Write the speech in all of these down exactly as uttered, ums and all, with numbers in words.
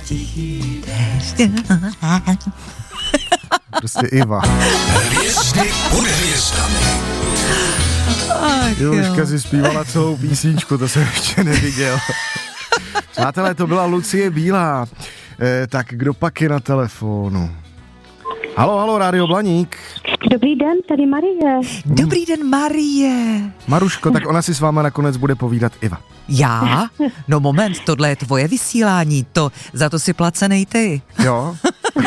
tichý. Prostě Iva. Hvězdy pod hvězdami. Ach, Juliška si zpívala celou písničku, to jsem ještě neviděl. Přátelé, to byla Lucie Bílá. E, tak kdo pak je na telefonu? Halo, halo, Rádio Blaník. Dobrý den, tady Marie. Dobrý den, Marie. Maruško, tak ona si s váma nakonec bude povídat Iva. Já? No moment, tohle je tvoje vysílání, to za to si placenej ty. Jo?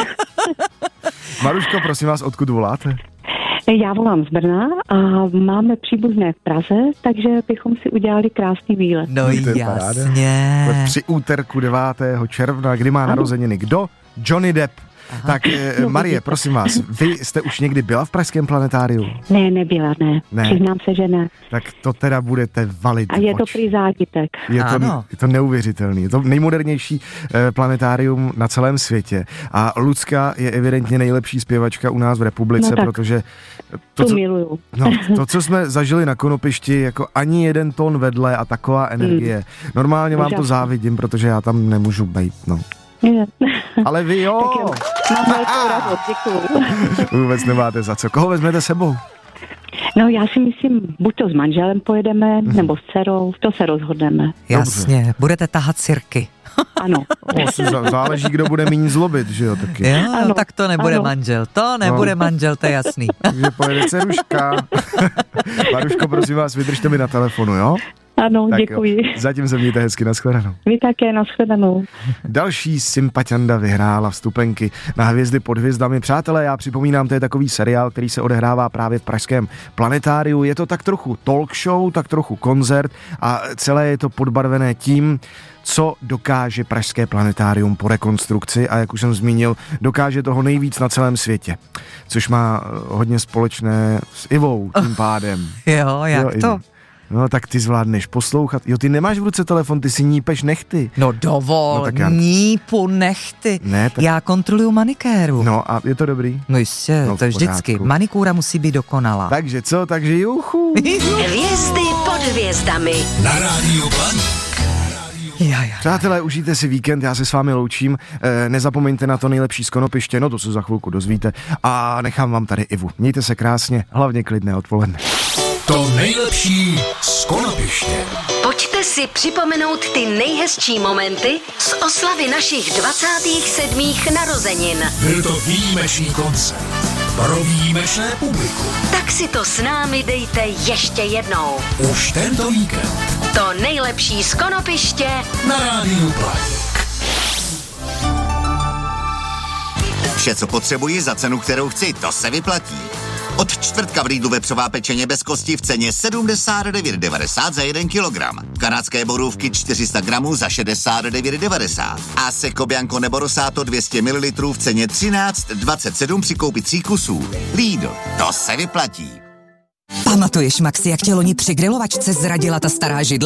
Maruško, prosím vás, odkud voláte? Já volám z Brna a máme příbuzné v Praze, takže bychom si udělali krásný výlet. No To je paráda. jasně. Při úterku devátého června, kdy má narozeniny kdo? Johnny Depp. Aha. Tak eh, Marie, prosím vás, vy jste už někdy byla v pražském planetáriu? Ne, nebyla, ne. Ne. Přiznám se, že ne. Tak to teda budete valit. A je to oč. prý zážitek. Je to, Ano. je to neuvěřitelný. Je to nejmodernější eh, planetárium na celém světě. A Lucka je evidentně nejlepší zpěvačka u nás v republice, No tak. protože To, to, co, miluju. no, to, co jsme zažili na Konopišti, jako ani jeden tón vedle a taková energie. Normálně vám to Úžasný. závidím, protože já tam nemůžu být, no. Je. Ale vy jo! Tak jo, mám velkou radost, děkuju. Vůbec nemáte za co. Koho vezmete sebou? No já si myslím, buď to s manželem pojedeme, nebo s dcerou, to se rozhodneme. Jasně, budete tahat cirky. Ano. O, si zá- záleží, kdo bude méně zlobit, že jo, taky. Jo, Ano, tak to nebude ano. manžel, to nebude No. manžel, to je jasný. Takže pojede dceruška. Maruško, prosím vás, vydržte mi na telefonu, jo? Ano, Tak děkuji. Jo. Zatím se mějte hezky, nashledanou. Vy také, nashledanou. Další sympatianda vyhrála vstupenky na Hvězdy pod hvězdami. Přátelé, já připomínám, to je takový seriál, který se odehrává právě v pražském planetáriu. Je to tak trochu talk show, tak trochu koncert a celé je to podbarvené tím, co dokáže pražské planetárium po rekonstrukci a jak už jsem zmínil, dokáže toho nejvíc na celém světě. Což má eh, hodně společné s Ivou tím pádem. Jo, jak Jo, to? Ivo. No tak ty zvládneš poslouchat. Jo, ty nemáš v ruce telefon, ty si nípeš nechty. No dovol, No tak já- nípu, nechty. Ne, tak... Já kontroluju manikéru. No a je to dobrý? No jistě, No, v to je vždycky. pořádku. Manikúra musí být dokonalá. Takže co? Takže juchu. Hvězdy pod hvězdami. Na rádiu Blaník. Ja, ja. Přátelé, užijte si víkend, já se s vámi loučím. E, nezapomeňte na to nejlepší z Konopiště, no to se za chvilku dozvíte. A nechám vám tady Ivu. Mějte se krásně, hlavně klidné odpoledne. To nejlepší z Konopiště. Pojďte si připomenout ty nejhezčí momenty z oslavy našich dvacátých sedmých narozenin. Byl to výjimečný koncert pro výjimečné publikum. Tak si to s námi dejte ještě jednou. Už tento víkend To nejlepší z Konopiště na rádiu Blaník. Vše, co potřebuji za cenu, kterou chci, to se vyplatí. Od čtvrtka v Lidlu vepřová pečeně bez kosti v ceně sedmdesát devět devadesát za jeden kilogram. Kanadské borůvky čtyři sta gramů za šedesát devět devadesát. A Seco Bianco nebo Rosato dvě stě mililitrů v ceně třináct dvacet sedm při koupi tří kusů. Lidl, to se vyplatí. Pamatuješ, Maxi, jak tě loni při grilovačce zradila ta stará židle?